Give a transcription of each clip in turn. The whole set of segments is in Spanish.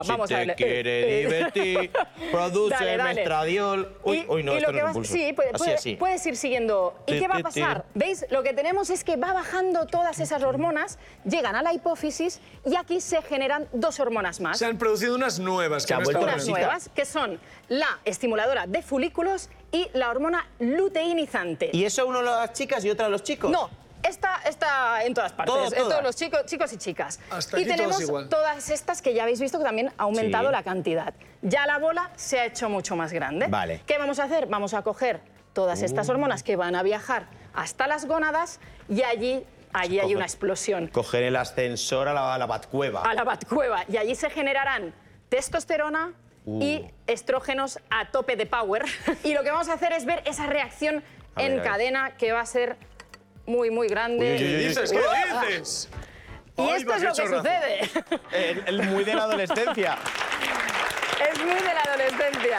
Vamos a ver. Si te quiere divertir, produce Mestradiol. Uy, no, esto no es un pulso. Sí, puedes ir siguiendo. ¿Y qué va a pasar? ¿Veis? Lo que tenemos es que va bajando todas esas hormonas, llegan a la hipófisis y aquí se generan dos hormonas más. Se han producido unas nuevas. Unas nuevas, que son la estimuladora de folículos y la hormona luteinizante. ¿Y eso uno a las chicas y otro a los chicos? No. Está en todas partes, en todos los chicos y chicas. Hasta y tenemos todas estas que ya habéis visto que también ha aumentado la cantidad. Ya la bola se ha hecho mucho más grande. Vale. ¿Qué vamos a hacer? Vamos a coger todas estas hormonas que van a viajar hasta las gónadas y allí hay una explosión. Coger el ascensor a la Batcueva. A la Batcueva. Y allí se generarán testosterona y estrógenos a tope de power. Y lo que vamos a hacer es ver esa reacción en cadena que va a ser muy grande. ¿Qué dices? ¿Qué dices? Y esto es lo que sucede. El muy de la adolescencia. Es muy de la adolescencia.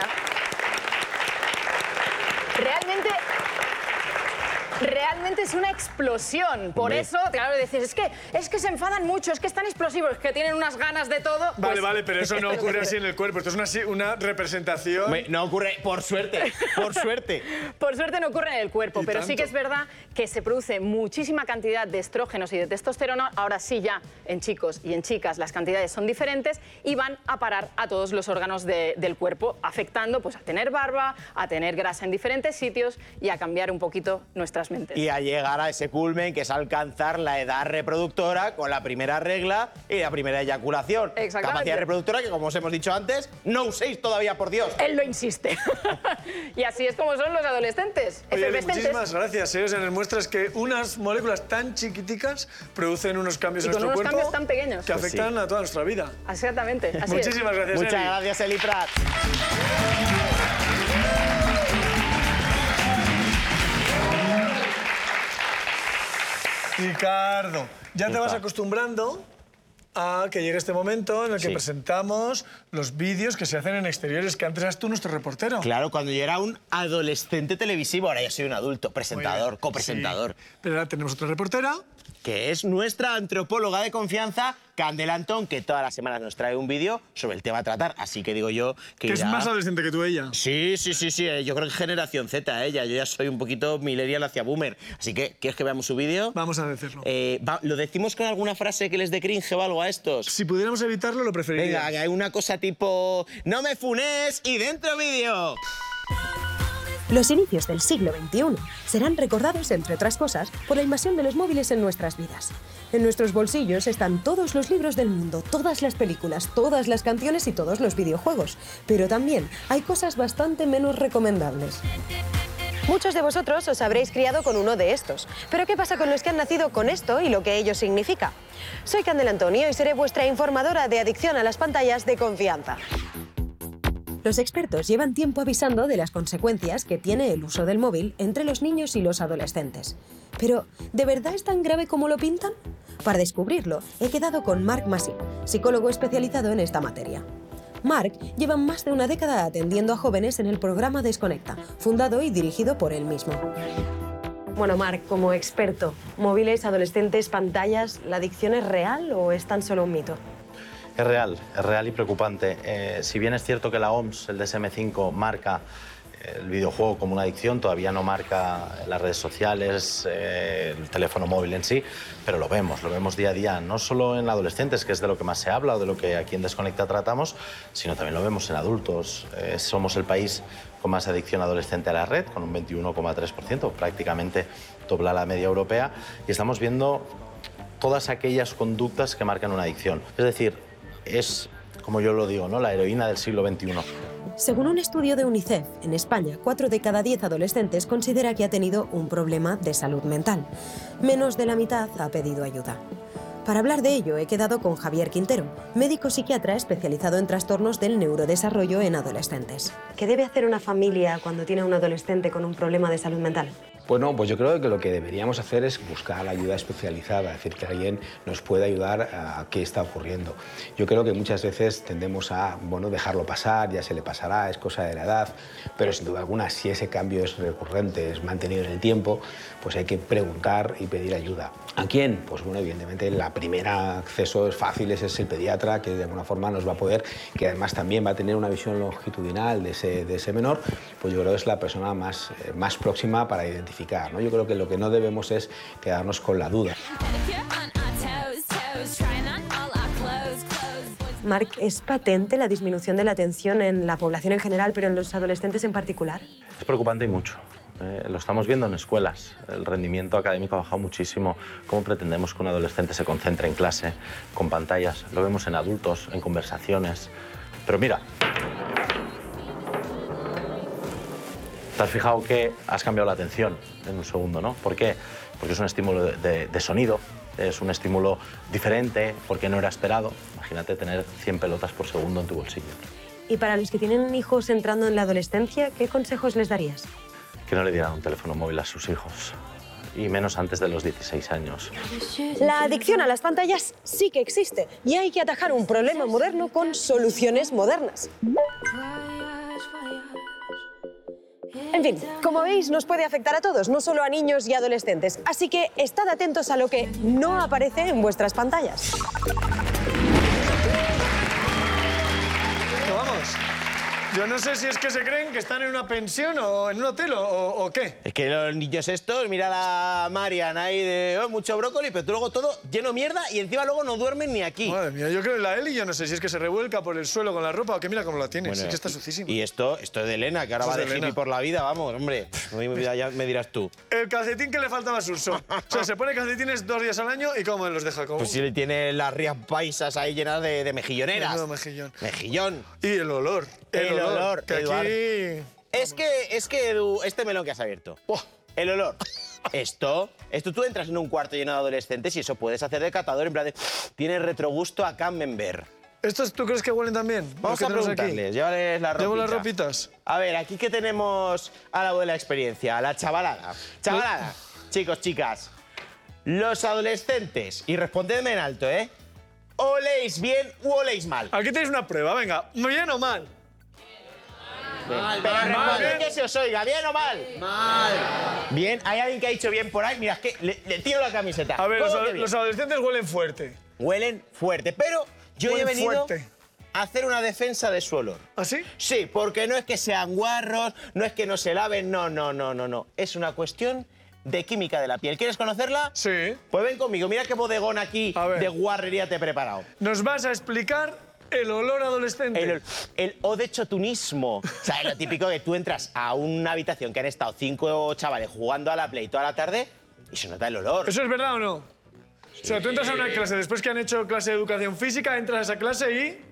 Realmente es una explosión. Por eso, claro, decís, es que se enfadan mucho, es que están explosivos, es que tienen unas ganas de todo. Vale, pero eso no ocurre así en el cuerpo. Esto es una representación. No ocurre, por suerte, por suerte. Por suerte no ocurre en el cuerpo, pero sí que es verdad que se produce muchísima cantidad de estrógenos y de testosterona. Ahora sí, ya en chicos y en chicas las cantidades son diferentes y van a parar a todos los órganos del cuerpo, afectando pues, a tener barba, a tener grasa en diferentes sitios y a cambiar un poquito nuestras mentes. Y a llegar a ese culmen que es alcanzar la edad reproductora con la primera regla y la primera eyaculación. Exactamente. Capacidad reproductora que, como os hemos dicho antes, no uséis todavía, por Dios. Él lo insiste. Y así es como son los adolescentes, efervescentes. Muchísimas gracias. O sea, nos muestras que unas moléculas tan chiquiticas producen unos cambios en nuestro cuerpo. Cambios tan pequeños. Que afectan a toda nuestra vida. Exactamente. Así Muchísimas gracias, Muchas gracias, Eli Prat. Ricardo, ya te vas acostumbrando a que llegue este momento en el que presentamos los vídeos que se hacen en exteriores, que antes eras tú nuestro reportero. Claro, cuando yo era un adolescente televisivo, ahora ya soy un adulto, presentador, copresentador. Sí. Pero ahora tenemos otra reportera. Que es nuestra antropóloga de confianza, Candela Antón, que todas las semanas nos trae un vídeo sobre el tema a tratar. Así que digo yo que es más adolescente que tú, ella. Sí. Yo creo que generación Z, ella. Yo ya soy un poquito millennial hacia boomer. Así que, ¿quieres que veamos su vídeo? Vamos a decirlo. ¿Lo decimos con alguna frase que les dé cringe o algo a estos? Si pudiéramos evitarlo, lo preferiría. Venga, hay una cosa tipo... ¡No me funes! ¡Y dentro vídeo! Los inicios del siglo XXI serán recordados, entre otras cosas, por la invasión de los móviles en nuestras vidas. En nuestros bolsillos están todos los libros del mundo, todas las películas, todas las canciones y todos los videojuegos. Pero también hay cosas bastante menos recomendables. Muchos de vosotros os habréis criado con uno de estos. Pero ¿qué pasa con los que han nacido con esto y lo que ello significa? Soy Candela Antonio y seré vuestra informadora de adicción a las pantallas de confianza. Los expertos llevan tiempo avisando de las consecuencias que tiene el uso del móvil entre los niños y los adolescentes. Pero, ¿de verdad es tan grave como lo pintan? Para descubrirlo, he quedado con Marc Masip, psicólogo especializado en esta materia. Marc lleva más de una década atendiendo a jóvenes en el programa Desconecta, fundado y dirigido por él mismo. Bueno, Marc, como experto, móviles, adolescentes, pantallas, ¿la adicción es real o es tan solo un mito? Es real y preocupante. Si bien es cierto que la OMS, el DSM-5, marca el videojuego como una adicción, todavía no marca las redes sociales, el teléfono móvil en sí, pero lo vemos día a día, no solo en adolescentes, que es de lo que más se habla o de lo que aquí en Desconecta tratamos, sino también lo vemos en adultos. Somos el país con más adicción adolescente a la red, con un 21,3%, prácticamente dobla la media europea, y estamos viendo todas aquellas conductas que marcan una adicción. Es decir, es, como yo lo digo, ¿no?, la heroína del siglo XXI. Según un estudio de UNICEF, en España, 4 de cada 10 adolescentes considera que ha tenido un problema de salud mental. Menos de la mitad ha pedido ayuda. Para hablar de ello, he quedado con Javier Quintero, médico psiquiatra especializado en trastornos del neurodesarrollo en adolescentes. ¿Qué debe hacer una familia cuando tiene a un adolescente con un problema de salud mental? Bueno, pues yo creo que lo que deberíamos hacer es buscar ayuda especializada, es decir, que alguien nos pueda ayudar a qué está ocurriendo. Yo creo que muchas veces tendemos a, bueno, dejarlo pasar, ya se le pasará, es cosa de la edad, pero sin duda alguna, si ese cambio es recurrente, es mantenido en el tiempo, pues hay que preguntar y pedir ayuda. ¿A quién? Pues bueno, evidentemente la primera acceso es fácil, ese es el pediatra, que de alguna forma nos va a poder, que además también va a tener una visión longitudinal de ese menor, pues yo creo que es la persona más próxima para identificar, ¿no? Yo creo que lo que no debemos es quedarnos con la duda. Marc, ¿es patente la disminución de la atención en la población en general, pero en los adolescentes en particular? Es preocupante y mucho. Lo estamos viendo en escuelas. El rendimiento académico ha bajado muchísimo. ¿Cómo pretendemos que un adolescente se concentre en clase, con pantallas? Lo vemos en adultos, en conversaciones. Pero mira, ¿te has fijado que has cambiado la atención en un segundo, no? ¿Por qué? Porque es un estímulo de sonido, es un estímulo diferente, porque no era esperado. Imagínate tener 100 pelotas por segundo en tu bolsillo. Y para los que tienen hijos entrando en la adolescencia, ¿qué consejos les darías? Que no le dieran un teléfono móvil a sus hijos, y menos antes de los 16 años. La adicción a las pantallas sí que existe y hay que atajar un problema moderno con soluciones modernas. En fin, como veis, nos puede afectar a todos, no solo a niños y adolescentes. Así que estad atentos a lo que no aparece en vuestras pantallas. No, vamos. Yo no sé si es que se creen que están en una pensión o en un hotel o qué. Es que los niños estos, mira a la Marian ahí de mucho brócoli, pero luego todo lleno de mierda y encima luego no duermen ni aquí. Madre mía, yo creo que la Eli, yo no sé si es que se revuelca por el suelo con la ropa o que mira cómo la tiene. Bueno, Sí que está sucísima. Y esto es de Elena, que ahora va de hippie por la vida, vamos, hombre. Ya me dirás tú. El calcetín que le faltaba a Suso. O sea, se pone calcetines 2 días al año y ¿cómo los deja? ¿Cómo? Pues si le tiene las rías paisas ahí llenas de mejilloneras. Menudo mejillón. Mejillón. Y el olor. El olor, Que Eduardo. aquí... Es que, Edu, este melón que has abierto. El olor. Esto, tú entras en un cuarto lleno de adolescentes y eso puedes hacer de catador en plan de... Tiene retrogusto a Camembert. ¿Estos tú crees que huelen también? Vamos a preguntarles, llévales la ropita. Llevo las ropitas. A ver, aquí que tenemos a la buena experiencia, a la chavalada. Chavalada, chicos, chicas, los adolescentes, y respondedme en alto, ¿eh? ¿Oléis bien u oléis mal? Aquí tenéis una prueba, venga. ¿Bien o mal? Pero responded que se os oiga, ¿bien o mal? Mal. Bien, ¿hay alguien que ha dicho bien por ahí? Mira, es que le tiro la camiseta. A ver, ¿Cómo que bien? los adolescentes huelen fuerte. Huelen fuerte, pero yo he Huelen venido fuerte. a hacer una defensa de su olor. ¿Ah, sí? Sí, porque no es que sean guarros, no es que no se laven, no. Es una cuestión de química de la piel. ¿Quieres conocerla? Sí. Pues ven conmigo, mira qué bodegón aquí A ver. de guarrería te he preparado. Nos vas a explicar el olor adolescente. El odechotunismo. O sea, es lo típico que tú entras a una habitación que han estado 5 chavales jugando a la Play toda la tarde y se nota el olor. ¿Eso es verdad o no? O sea, tú entras a una clase, después que han hecho clase de educación física, entras a esa clase y...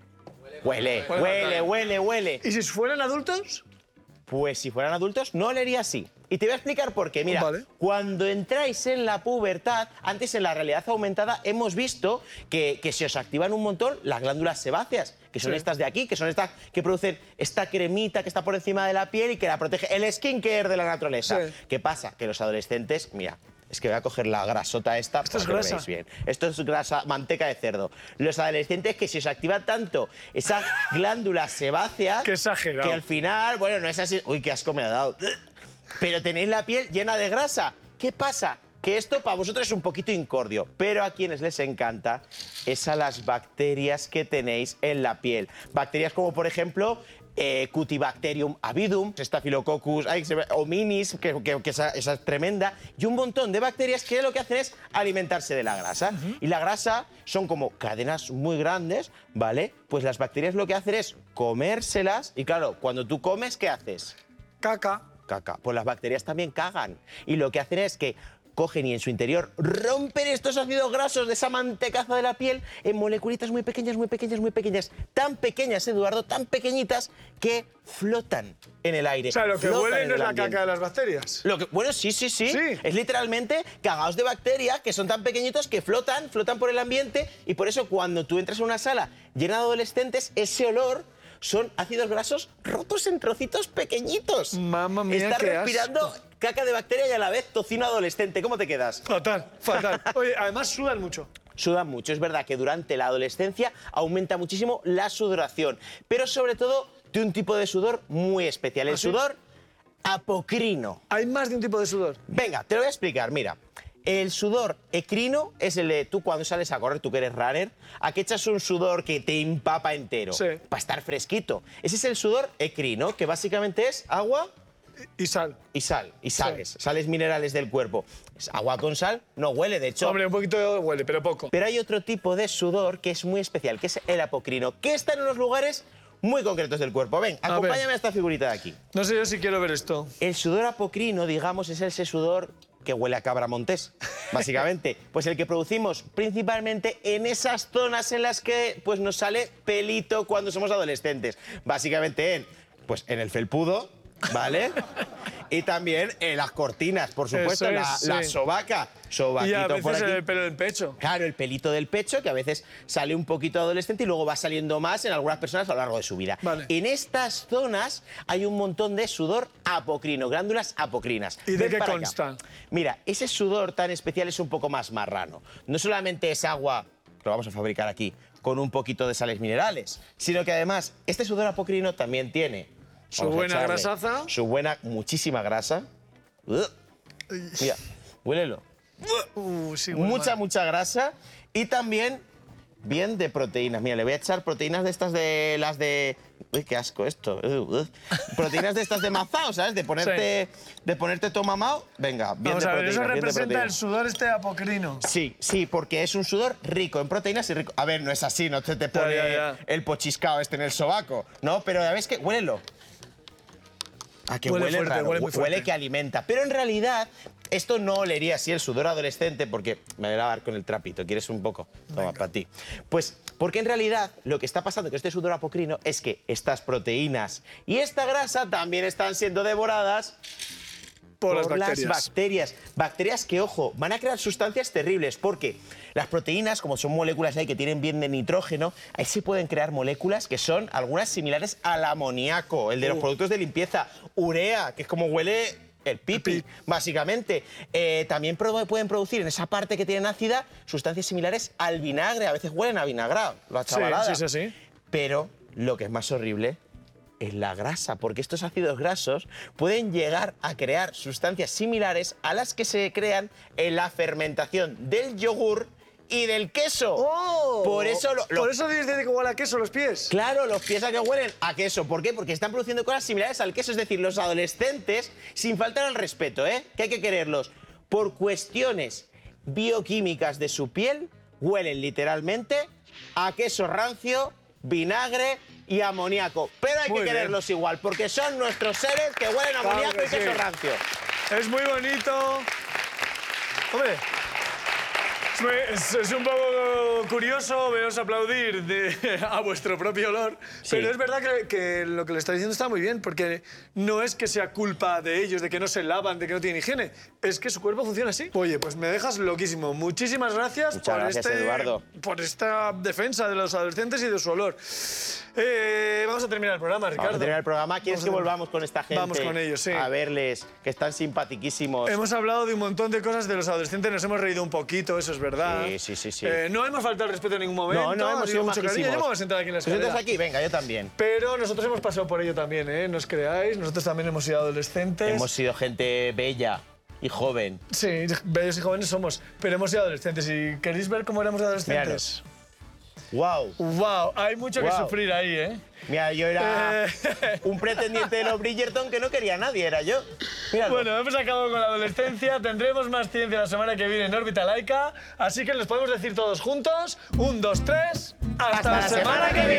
Huele. ¿Y si fueran adultos? Pues si fueran adultos, no olería así. Y te voy a explicar por qué. Mira, Vale. cuando entráis en la pubertad, antes en la realidad aumentada, hemos visto que se os activan un montón las glándulas sebáceas, que son Sí. estas de aquí, que son estas que producen esta cremita que está por encima de la piel y que la protege. El skincare de la naturaleza. Sí. ¿Qué pasa? Que los adolescentes, mira, es que voy a coger la grasota esta Esto es para que lo grasa. veáis bien. Esto es grasa, manteca de cerdo. Los adolescentes que se os activa tanto esas glándulas sebáceas... Qué exagerado. Que al final, bueno, no es así... Uy, qué asco me ha dado. Pero tenéis la piel llena de grasa. ¿Qué pasa? Que esto para vosotros es un poquito incordio, pero a quienes les encanta es a las bacterias que tenéis en la piel. Bacterias como, por ejemplo, Cutibacterium avidum, Staphylococcus hominis, que esa es tremenda, y un montón de bacterias que lo que hacen es alimentarse de la grasa. Y la grasa son como cadenas muy grandes, ¿vale? Pues las bacterias lo que hacen es comérselas, y claro, cuando tú comes, ¿qué haces? Caca. Caca. Pues las bacterias también cagan. Y lo que hacen es que cogen y en su interior rompen estos ácidos grasos de esa mantecaza de la piel en moleculitas muy pequeñas, tan pequeñas, Eduardo, tan pequeñitas que flotan en el aire. O sea, lo que flotan huele en no es el la ambiente. caca de las bacterias. Bueno, sí. Es literalmente cagaos de bacterias que son tan pequeñitos que flotan por el ambiente y por eso cuando tú entras en una sala llena de adolescentes, ese olor son ácidos grasos rotos en trocitos pequeñitos. Mamma mía, Estás qué respirando asco. caca de bacteria y a la vez tocino adolescente. ¿Cómo te quedas? Fatal, fatal. Oye, además sudan mucho. Sudan mucho. Es verdad que durante la adolescencia aumenta muchísimo la sudoración, pero sobre todo de un tipo de sudor muy especial, el sudor apocrino. ¿Hay más de un tipo de sudor? Venga, te lo voy a explicar, mira. El sudor ecrino es el de tú cuando sales a correr, tú que eres runner, a que echas un sudor que te empapa entero, Sí. para estar fresquito. Ese es el sudor ecrino, que básicamente es agua Y sal. y sal, y sales, sales minerales del cuerpo. Es agua con sal, no huele, de hecho. Hombre, un poquito huele, pero poco. Pero hay otro tipo de sudor que es muy especial, que es el apocrino, que está en unos lugares muy concretos del cuerpo. Ven, acompáñame a esta figurita de aquí. No sé yo si quiero ver esto. El sudor apocrino, digamos, es ese sudor que huele a cabra montés, básicamente. Pues el que producimos principalmente en esas zonas en las que pues, nos sale pelito cuando somos adolescentes. Básicamente en el felpudo, ¿vale? Y también en las cortinas, por supuesto, Eso es, la sí. sobaca. Y Sobaquito a por veces aquí. el pelo del pecho. Claro, el pelito del pecho, que a veces sale un poquito adolescente y luego va saliendo más en algunas personas a lo largo de su vida. Vale. En estas zonas hay un montón de sudor apocrino, glándulas apocrinas. ¿Y de Ven qué para acá. consta? Mira, ese sudor tan especial es un poco más marrano. No solamente es agua, que lo vamos a fabricar aquí, con un poquito de sales minerales, sino que además este sudor apocrino también tiene Su vamos a buena echarle grasaza. Su buena, muchísima grasa. Mira, huélelo. Sí, huele mal. Mucha grasa y también bien de proteínas. Mira, le voy a echar proteínas de estas de las de... Uy, qué asco esto. Proteínas de estas de mazao, ¿sabes? De ponerte todo mamao. Venga, bien Vamos de a ver, proteínas. eso bien de representa el proteínas. sudor este apocrino. Sí, sí, porque es un sudor rico en proteínas y rico... A ver, no es así, no te pone ya. el pochiscao este en el sobaco, ¿no? Pero ya ves que... Huélelo. Ah, que Huele huele, fuerte, raro. huele muy fuerte. Huele que alimenta. Pero en realidad, esto no olería así el sudor adolescente, porque me voy a lavar con el trapito. ¿Quieres un poco? Toma, para ti. Pues porque en realidad lo que está pasando con este sudor apocrino es que estas proteínas y esta grasa también están siendo devoradas Por las bacterias. bacterias. Bacterias que, ojo, van a crear sustancias terribles, porque las proteínas, como son moléculas ahí que tienen bien de nitrógeno, ahí se pueden crear moléculas que son algunas similares al amoníaco, el de los productos de limpieza, urea, que es como huele el pipi, básicamente. También pueden producir en esa parte que tienen ácida sustancias similares al vinagre, a veces huelen a vinagrado, la chavalada. sí. Pero lo que es más horrible es la grasa, porque estos ácidos grasos pueden llegar a crear sustancias similares a las que se crean en la fermentación del yogur y del queso. ¡Oh! Por eso Por eso dice que huele a queso los pies. Claro, los pies a que huelen a queso. ¿Por qué? Porque están produciendo cosas similares al queso. Es decir, los adolescentes, sin faltar al respeto, que hay que quererlos, por cuestiones bioquímicas de su piel, huelen literalmente a queso rancio, vinagre y amoníaco. Pero hay Muy que bien. quererlos igual, porque son nuestros seres que huelen a Claro amoníaco que y queso sí. rancio. Es muy bonito. Hombre, es un poco curioso veros aplaudir a vuestro propio olor, Sí. pero es verdad que lo que le está diciendo está muy bien, porque no es que sea culpa de ellos, de que no se lavan, de que no tienen higiene, es que su cuerpo funciona así. Oye, pues me dejas loquísimo. Muchísimas gracias, Muchas gracias, Eduardo. por esta defensa de los adolescentes y de su olor. Vamos a terminar el programa, Ricardo. Vamos a terminar el programa. ¿Quieres Vamos a que terminar. volvamos con esta gente? Vamos con ellos, sí. A verles, que están simpatiquísimos. Hemos hablado de un montón de cosas de los adolescentes, nos hemos reído un poquito, eso es verdad. Sí. No hemos faltado el respeto en ningún momento. No, ha hemos sido mucho cariño. majísimos. Yo me voy a sentar aquí en la ¿Te sientas escalera. aquí? Venga, yo también. Pero nosotros hemos pasado por ello también, ¿eh? No os creáis, nosotros también hemos sido adolescentes. Hemos sido gente bella y joven. Sí, bellos y jóvenes somos, pero hemos sido adolescentes. ¿Y queréis ver cómo éramos de adolescentes? ¡Wow! ¡Wow! Hay mucho que Guau. sufrir ahí, ¿eh? Mira, yo era un pretendiente de los Bridgerton que no quería a nadie, era yo. Míralo. Bueno, hemos acabado con la adolescencia, tendremos más ciencia la semana que viene en Órbita Laica, así que les podemos decir todos juntos, 1, 2, 3, ¡hasta la semana que viene!